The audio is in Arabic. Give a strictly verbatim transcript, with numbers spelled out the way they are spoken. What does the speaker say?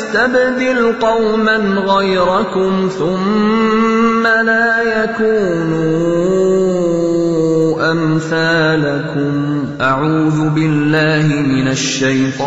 يستبدل قوما غيركم ثم لا يكونوا أمثالكم. أعوذ بالله من الشيطان